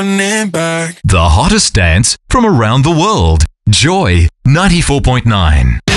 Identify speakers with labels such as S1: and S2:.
S1: back.
S2: The hottest dance from around the world. Joy 94.9.